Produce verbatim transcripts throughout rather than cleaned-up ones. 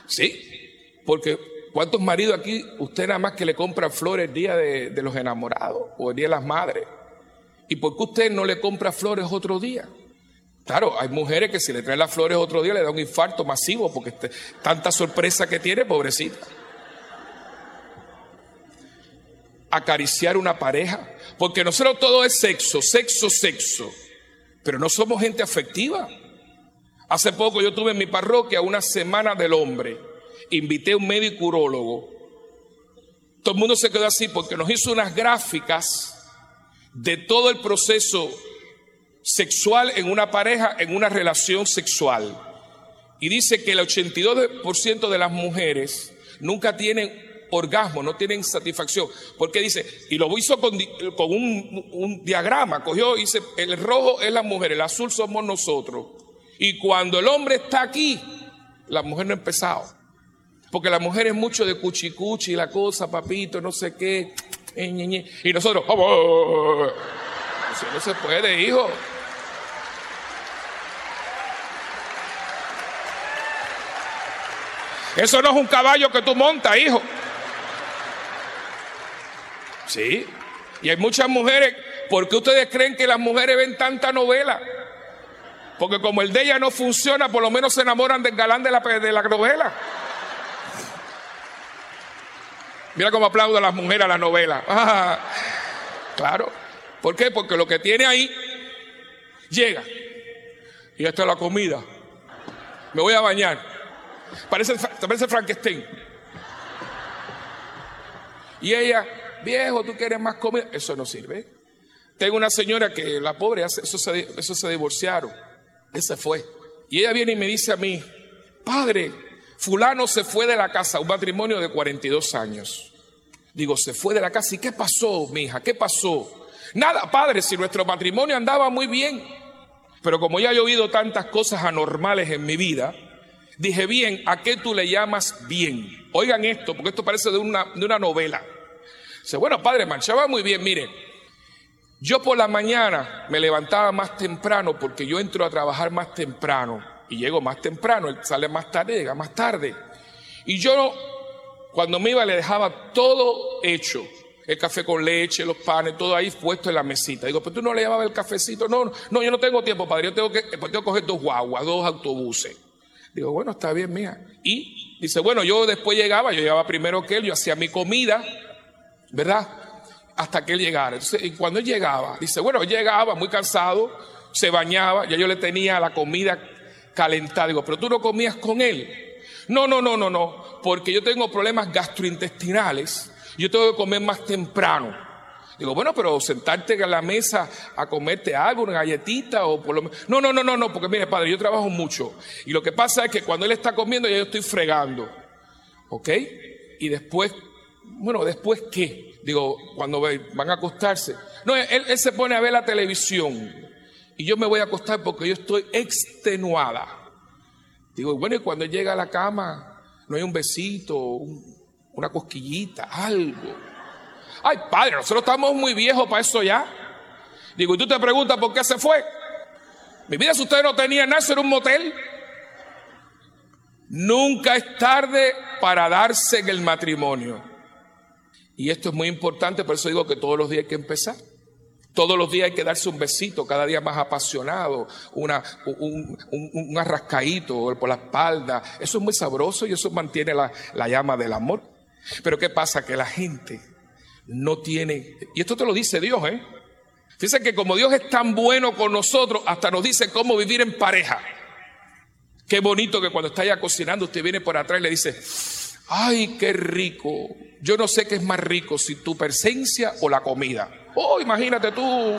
Sí, porque ¿cuántos maridos aquí usted nada más que le compra flores el día de, de los enamorados o el día de las madres? ¿Y por qué usted no le compra flores otro día? Claro, hay mujeres que si le traen las flores otro día le da un infarto masivo porque este, tanta sorpresa que tiene, pobrecita. Acariciar una pareja, porque nosotros todo es sexo, sexo, sexo, pero no somos gente afectiva. Hace poco yo tuve en mi parroquia una semana del hombre, invité a un médico urólogo, todo el mundo se quedó así porque nos hizo unas gráficas de todo el proceso sexual en una pareja, en una relación sexual, y dice que el ochenta y dos por ciento de las mujeres nunca tienen orgasmo, no tienen satisfacción, porque dice, y lo hizo con, con un, un diagrama, cogió y dice, el rojo es la mujer, el azul somos nosotros, y cuando el hombre está aquí, la mujer no ha empezado, porque la mujer es mucho de cuchicuchi, la cosa, papito, no sé qué, y nosotros, oh, oh, oh. Eso no se puede, hijo. Eso no es un caballo que tú montas, hijo. Sí, y hay muchas mujeres. ¿Por qué ustedes creen que las mujeres ven tanta novela? Porque como el de ella no funciona, por lo menos se enamoran del galán de la, de la novela. Mira cómo aplaudo a las mujeres a la novela. Ah, claro. ¿Por qué? Porque lo que tiene ahí llega. Y esta es la comida. Me voy a bañar. Parece, parece Frankenstein. Y ella, viejo, tú quieres más comida. Eso no sirve. Tengo una señora que la pobre, eso se, eso se divorciaron. Ese fue. Y ella viene y me dice a mí, padre, fulano se fue de la casa, un matrimonio de cuarenta y dos años. Digo, se fue de la casa. ¿Y qué pasó, mija? ¿Qué pasó? Nada, padre, si nuestro matrimonio andaba muy bien. Pero como ya he oído tantas cosas anormales en mi vida, dije, bien, ¿a qué tú le llamas bien? Oigan esto, porque esto parece de una, de una novela. Dice, bueno, padre, marchaba muy bien, mire. Yo por la mañana me levantaba más temprano porque yo entro a trabajar más temprano y llego más temprano, él sale más tarde, llega más tarde. Y yo, cuando me iba, le dejaba todo hecho. El café con leche, los panes, todo ahí puesto en la mesita. Digo, pero tú no le llevabas el cafecito. No, no, yo no tengo tiempo, padre. Yo tengo que, pues tengo que coger dos guaguas, dos autobuses. Digo, bueno, está bien, mija. Y dice, bueno, yo después llegaba, yo llegaba primero que él, yo hacía mi comida, ¿verdad? Hasta que él llegara. Entonces, y cuando él llegaba, dice, bueno, él llegaba muy cansado, se bañaba, ya yo le tenía la comida calentada. Digo, pero tú no comías con él. No, no, no, no, no, porque yo tengo problemas gastrointestinales. Yo tengo que comer más temprano. Digo, bueno, pero sentarte en la mesa a comerte algo, una galletita o por lo menos. No, no, no, no, no, porque mire, padre, yo trabajo mucho. Y lo que pasa es que cuando él está comiendo ya yo estoy fregando. ¿Ok? Y después, bueno, ¿después qué? Digo, cuando van a acostarse. No, él, él se pone a ver la televisión. Y yo me voy a acostar porque yo estoy extenuada. Digo, bueno, y cuando él llega a la cama, no hay un besito, un... una cosquillita, algo. Ay, padre, nosotros estamos muy viejos para eso ya. Digo, y tú te preguntas por qué se fue. Mi vida, si usted no tenía nada, eso era un motel. Nunca es tarde para darse en el matrimonio. Y esto es muy importante, por eso digo que todos los días hay que empezar. Todos los días hay que darse un besito, cada día más apasionado, una, un, un, un arrascadito por la espalda. Eso es muy sabroso y eso mantiene la, la llama del amor. Pero ¿qué pasa? Que la gente no tiene, y esto te lo dice Dios, ¿eh? Fíjense que como Dios es tan bueno con nosotros, hasta nos dice cómo vivir en pareja. Qué bonito que cuando está ya cocinando, usted viene por atrás y le dice, ay, qué rico. Yo no sé qué es más rico, si tu presencia o la comida. Oh, imagínate tú.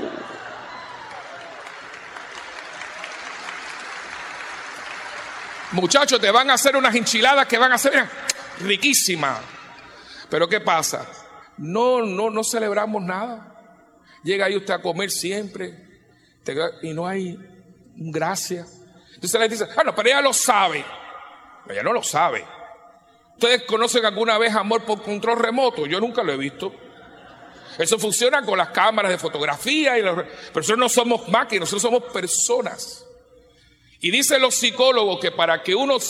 Muchachos, te van a hacer unas enchiladas que van a ser riquísimas. Pero ¿qué pasa? No, no, no celebramos nada. Llega ahí usted a comer siempre te, y no hay gracia. Entonces le dice, ah, no, pero ella lo sabe. Pero ella no lo sabe. ¿Ustedes conocen alguna vez amor por control remoto? Yo nunca lo he visto. Eso funciona con las cámaras de fotografía, y los, pero nosotros no somos máquinas, nosotros somos personas. Y dicen los psicólogos que para que uno